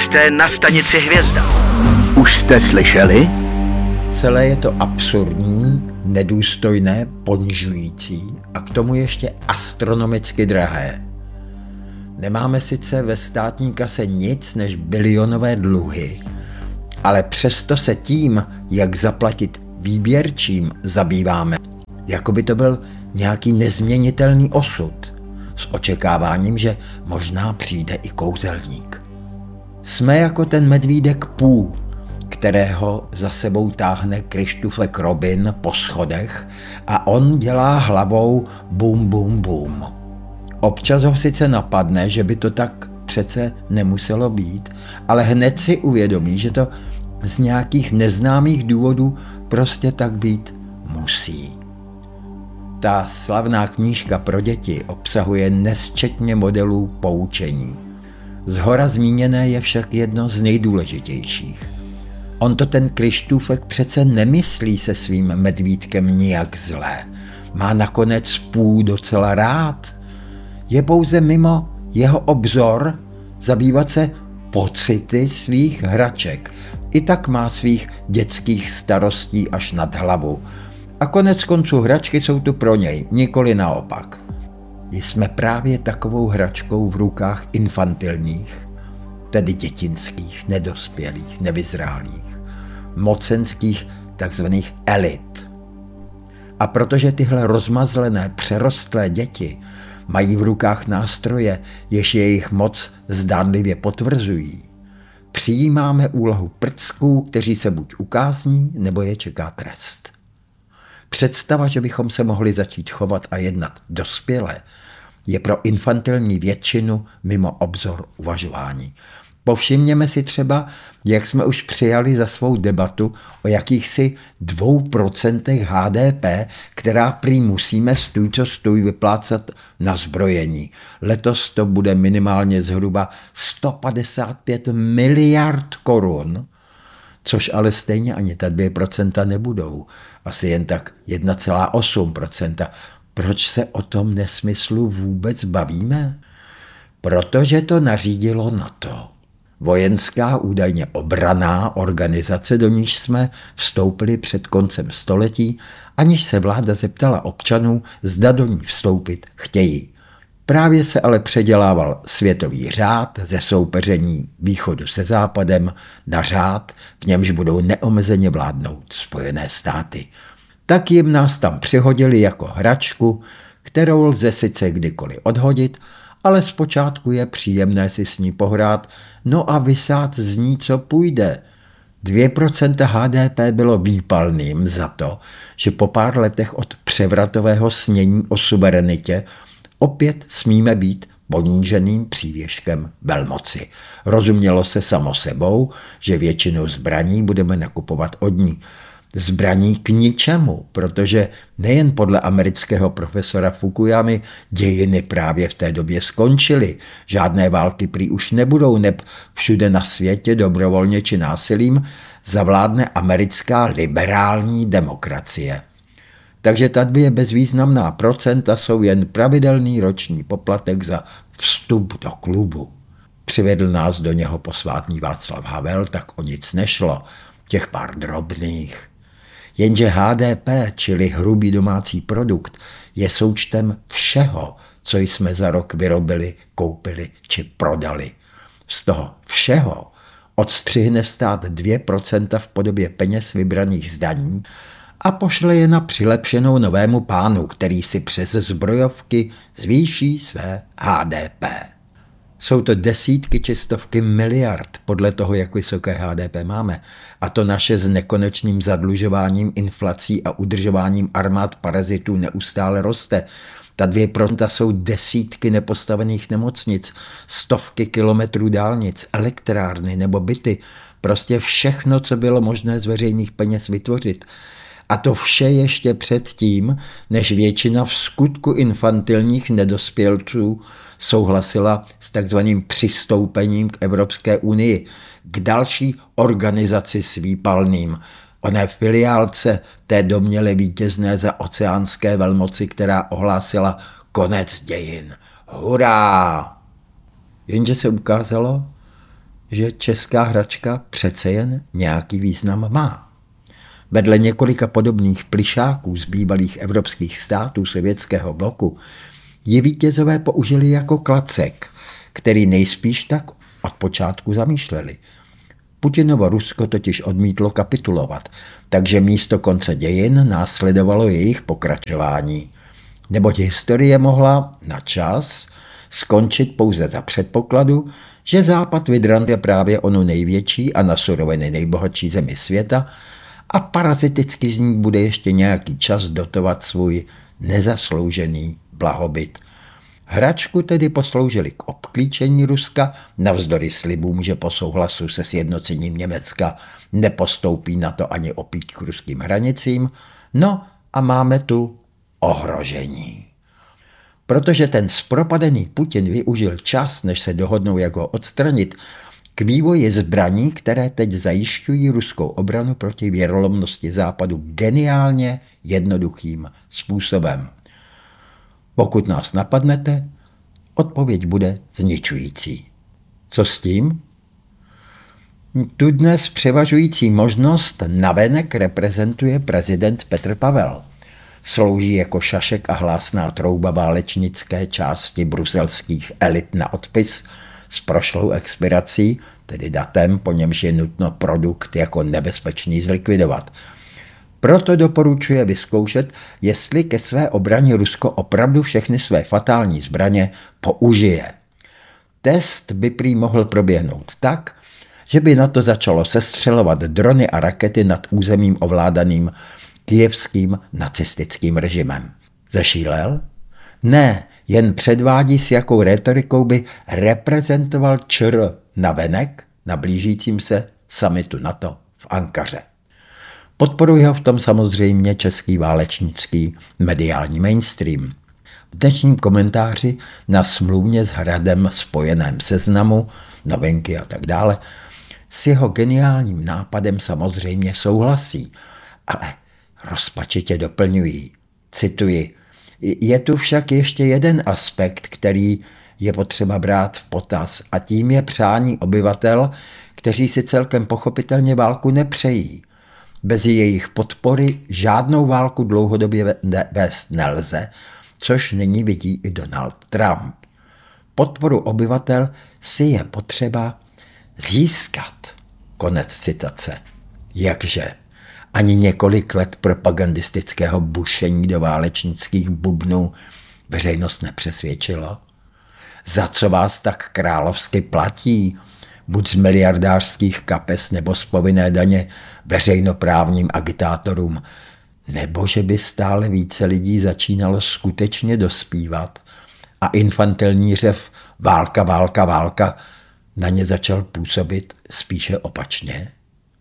jste na stanici Hvězda. Už jste slyšeli? Celé je to absurdní, nedůstojné, ponižující a k tomu ještě astronomicky drahé. Nemáme sice ve státní kase nic než bilionové dluhy, ale přesto se tím, jak zaplatit výběrčím, zabýváme. Jako by to byl nějaký nezměnitelný osud, s očekáváním, že možná přijde i kouzelník. Jsme jako ten medvídek Pů, kterého za sebou táhne Krištůfek Robin po schodech a on dělá hlavou bum bum bum. Občas ho sice napadne, že by to tak přece nemuselo být, ale hned si uvědomí, že to z nějakých neznámých důvodů prostě tak být musí. Ta slavná knížka pro děti obsahuje nesčetně modelů poučení. Zhora zmíněné je však jedno z nejdůležitějších. On to ten Krištůfek přece nemyslí se svým medvídkem nijak zlé. Má nakonec Pů docela rád. Je pouze mimo jeho obzor zabývat se pocity svých hraček. I tak má svých dětských starostí až nad hlavu. A konec konců hračky jsou tu pro něj, nikoli naopak. Jsme právě takovou hračkou v rukách infantilních, tedy dětinských, nedospělých, nevyzrálých, mocenských takzvaných elit. A protože tyhle rozmazlené, přerostlé děti mají v rukách nástroje, jež jejich moc zdánlivě potvrzují, přijímáme úlohu prcků, kteří se buď ukázní, nebo je čeká trest. Představa, že bychom se mohli začít chovat a jednat dospěle, je pro infantilní většinu mimo obzor uvažování. Povšimněme si třeba, jak jsme už přijali za svou debatu o jakýchsi 2% HDP, která prý musíme stůj co stůj vyplácat na zbrojení. Letos to bude minimálně zhruba 155 miliard korun, což ale stejně ani ta 2% nebudou, asi jen tak 1,8%. Proč se o tom nesmyslu vůbec bavíme? Protože to nařídilo NATO. Vojenská, údajně obranná organizace, do níž jsme vstoupili před koncem století, aniž se vláda zeptala občanů, zda do ní vstoupit chtějí. Právě se ale předělával světový řád ze soupeření východu se západem na řád, v němž budou neomezeně vládnout Spojené státy. Tak jim nás tam přihodili jako hračku, kterou lze sice kdykoliv odhodit, ale zpočátku je příjemné si s ní pohrát, no a vysát z ní, co půjde. 2% HDP bylo výpalným za to, že po pár letech od převratového snění o suverenitě opět smíme být poníženým přívěškem velmoci. Rozumělo se samo sebou, že většinu zbraní budeme nakupovat od ní. Zbraní k ničemu, protože nejen podle amerického profesora Fukuyamy dějiny právě v té době skončily. Žádné války prý už nebudou, neb všude na světě dobrovolně či násilím zavládne americká liberální demokracie. Takže ta 2 bezvýznamná procenta jsou jen pravidelný roční poplatek za vstup do klubu. Přivedl nás do něho posvátný Václav Havel, tak o nic nešlo, těch pár drobných. Jenže HDP, čili hrubý domácí produkt, je součtem všeho, co jsme za rok vyrobili, koupili či prodali. Z toho všeho odstřihne stát 2% v podobě peněz vybraných z daní a pošle je na přilepšenou novému pánu, který si přes zbrojovky zvýší své HDP. Jsou to desítky či stovky miliard podle toho, jak vysoké HDP máme. A to naše s nekonečným zadlužováním, inflací a udržováním armád parazitů neustále roste. Ta 2% jsou desítky nepostavených nemocnic, stovky kilometrů dálnic, elektrárny nebo byty. Prostě všechno, co bylo možné z veřejných peněz vytvořit. A to vše ještě předtím, než většina v skutku infantilních nedospělců souhlasila s takzvaným přistoupením k Evropské unii, k další organizaci s výpalným, oné filiálce té domněle vítězné za oceánské velmoci, která ohlásila konec dějin. Hurá! Jenže se ukázalo, že česká hračka přece jen nějaký význam má. Vedle několika podobných plyšáků z bývalých evropských států sovětského bloku ji vítězové použili jako klacek, který nejspíš tak od počátku zamýšleli. Putinovo Rusko totiž odmítlo kapitulovat, takže místo konce dějin následovalo jejich pokračování. Neboť historie mohla na čas skončit pouze za předpokladu, že Západ vydrantuje právě onu největší a na suroviny nejbohatší zemi světa a paraziticky z ní bude ještě nějaký čas dotovat svůj nezasloužený blahobyt. Hračku tedy posloužili k obklíčení Ruska, navzdory slibům, že po souhlasu se sjednocením Německa nepostoupí na to ani opít k ruským hranicím. No a máme tu ohrožení. Protože ten zpropadený Putin využil čas, než se dohodnou, jak ho odstranit, k vývoji zbraní, které teď zajišťují ruskou obranu proti věrolomnosti Západu geniálně jednoduchým způsobem. Pokud nás napadnete, odpověď bude zničující. Co s tím? Tu dnes převažující možnost navenek reprezentuje prezident Petr Pavel. Slouží jako šašek a hlásná trouba válečnické části bruselských elit na odpis s prošlou expirací, tedy datem, po němž je nutno produkt jako nebezpečný zlikvidovat. Proto doporučuje vyzkoušet, jestli ke své obraně Rusko opravdu všechny své fatální zbraně použije. Test by prý mohl proběhnout tak, že by na to začalo sestřelovat drony a rakety nad územím ovládaným kyjevským nacistickým režimem. Zašílel? Ne, jen předvádí, s jakou rétorikou by reprezentoval ČR navenek na blížícím se summitu NATO v Ankaře. Podporuje ho v tom samozřejmě český válečnický mediální mainstream. V dnešním komentáři na smluvně s Hradem spojeném Seznamu, Novinky a tak dále, s jeho geniálním nápadem samozřejmě souhlasí, ale rozpačitě doplňují. Cituji, je tu však ještě jeden aspekt, který je potřeba brát v potaz, a tím je přání obyvatel, kteří si celkem pochopitelně válku nepřejí. Bez jejich podpory žádnou válku dlouhodobě vést nelze, což nyní vidí i Donald Trump. Podporu obyvatel si je potřeba získat. Konec citace. Jakže? Ani několik let propagandistického bušení do válečnických bubnů veřejnost nepřesvědčilo? Za co vás tak královsky platí? Buď z miliardářských kapes nebo z povinné daně veřejnoprávním agitátorům, nebo že by stále více lidí začínalo skutečně dospívat a infantilní řev válka, válka, válka na ně začal působit spíše opačně?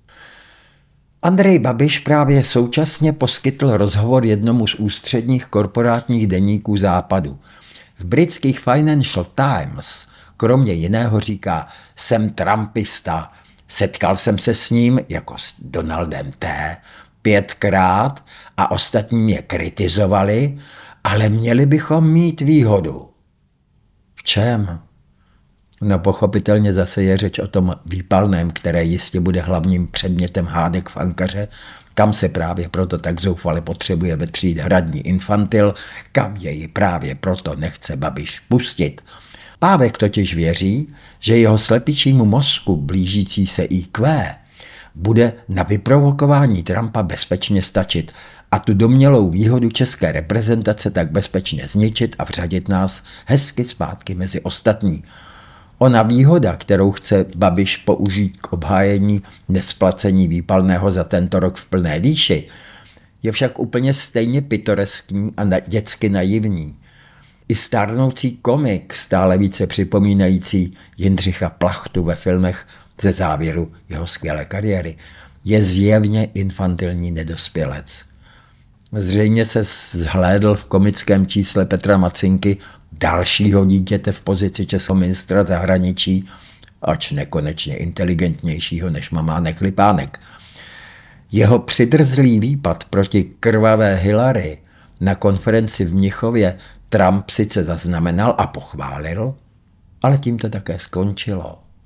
Andrej Babiš právě současně poskytl rozhovor jednomu z ústředních korporátních deníků Západu. V britských Financial Times kromě jiného říká, jsem trumpista, setkal jsem se s ním, jako s Donaldem T., 5krát a ostatní mě kritizovali, ale měli bychom mít výhodu. V čem? No pochopitelně zase je řeč o tom výpalném, které jistě bude hlavním předmětem hádek v Ankaře, kam se právě proto tak zoufale potřebuje vetřít hradní infantil, kam jej právě proto nechce Babiš pustit. Pávek totiž věří, že jeho slepičímu mozku blížící se IQ bude na vyprovokování Trumpa bezpečně stačit a tu domnělou výhodu české reprezentace tak bezpečně zničit a vřadit nás hezky zpátky mezi ostatní. Ona výhoda, kterou chce Babiš použít k obhájení nesplacení výpalného za tento rok v plné výši, je však úplně stejně pitoreskní a dětsky naivní. I stárnoucí komik, stále více připomínající Jindřicha Plachtu ve filmech ze závěru jeho skvělé kariéry, je zjevně infantilní nedospělec. Zřejmě se zhlédl v komickém čísle Petra Macinky dalšího dítěte v pozici českého ministra zahraničí, ač nekonečně inteligentnějšího než mamánek Lipánek. Jeho přidrzlý výpad proti krvavé Hillary na konferenci v Mnichově Trump sice zaznamenal a pochválil, ale tím to také skončilo.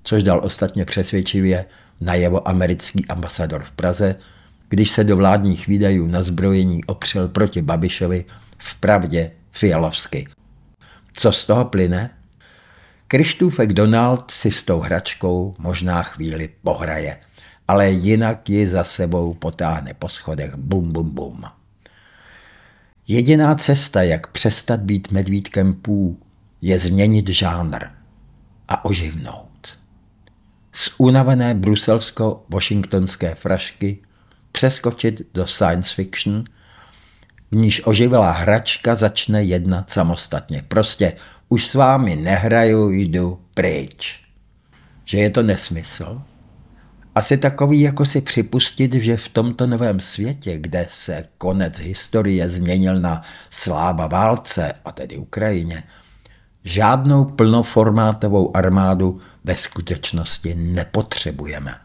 což dal ostatně přesvědčivě najevo americký ambasador v Praze, když se do vládních výdajů na zbrojení opřel proti Babišovi vpravdě fialovsky. Co z toho plyne? Krištůfek Donald si s tou hračkou možná chvíli pohraje, ale jinak ji za sebou potáhne po schodech bum bum bum. Jediná cesta, jak přestat být medvídkem pů, je změnit žánr a oživnout. Z unavené bruselsko-washingtonské frašky přeskočit do science fiction, v níž oživelá hračka začne jednat samostatně. Prostě už s vámi nehraju, jdu pryč. Že je to nesmysl? Asi takový, jako si připustit, že v tomto novém světě, kde se konec historie změnil na sláva válce, a tedy Ukrajině, žádnou plnoformátovou armádu ve skutečnosti nepotřebujeme.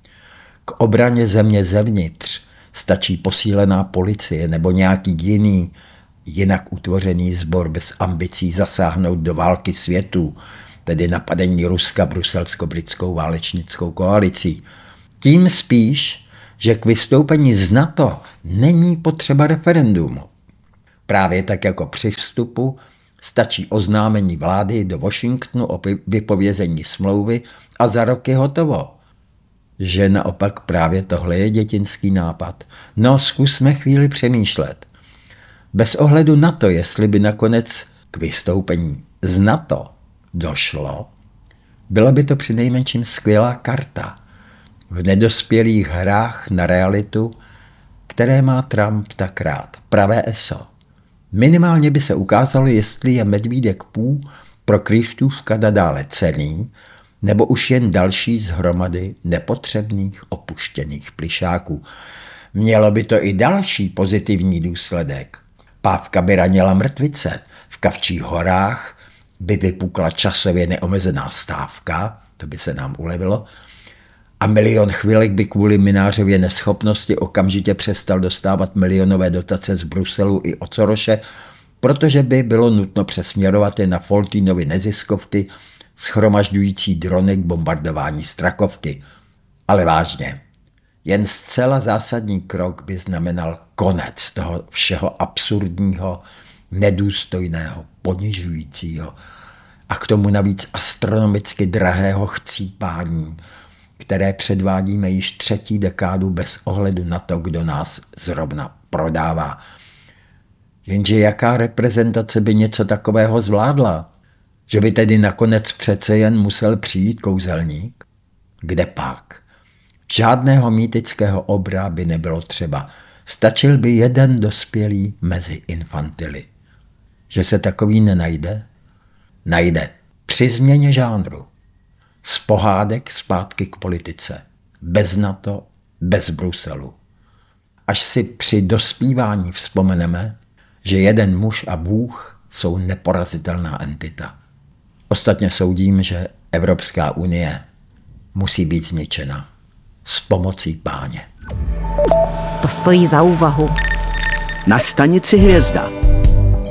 K obraně země zevnitř stačí posílená policie nebo nějaký jiný, jinak utvořený sbor bez ambicí zasáhnout do války světů, tedy napadení Ruska bruselsko-britskou válečnickou koalicí. Tím spíš, že k vystoupení z NATO není potřeba referendum. Právě tak jako při vstupu stačí oznámení vlády do Washingtonu o vypovězení smlouvy a za rok je hotovo. Že naopak právě tohle je dětinský nápad. No, zkusme chvíli přemýšlet. Bez ohledu na to, jestli by nakonec k vystoupení z NATO došlo, byla by to přinejmenším skvělá karta v nedospělých hrách na realitu, které má Trump tak rád. Pravé ESO. Minimálně by se ukázalo, jestli je medvídek pů pro Krištůfka nadále cenný, nebo už jen další z hromady nepotřebných opuštěných plyšáků. Mělo by to i další pozitivní důsledek. Pávka by ranila mrtvice, v Kavčích horách by vypukla časově neomezená stávka, to by se nám ulevilo, a milion chvilek by kvůli Mynářově neschopnosti okamžitě přestal dostávat milionové dotace z Bruselu i od Soroše, protože by bylo nutno přesměrovat je na Foltínovy neziskovky shromažďující drony k bombardování Strakovky. Ale vážně, jen zcela zásadní krok by znamenal konec toho všeho absurdního, nedůstojného, ponižujícího a k tomu navíc astronomicky drahého chcípání, které předvádíme již 3. dekádu bez ohledu na to, kdo nás zrovna prodává. Jenže jaká reprezentace by něco takového zvládla? Že by tedy nakonec přece jen musel přijít kouzelník? Kde pak? Žádného mýtického obra by nebylo třeba. Stačil by jeden dospělý mezi infantily. Že se takový nenajde? Najde. Při změně žánru. Z pohádek zpátky k politice. Bez NATO, bez Bruselu. Až si při dospívání vzpomeneme, že jeden muž a Bůh jsou neporazitelná entita. Ostatně soudím, že Evropská unie musí být zničena s pomocí Páně. To stojí za úvahu. Na stanici Hvězda.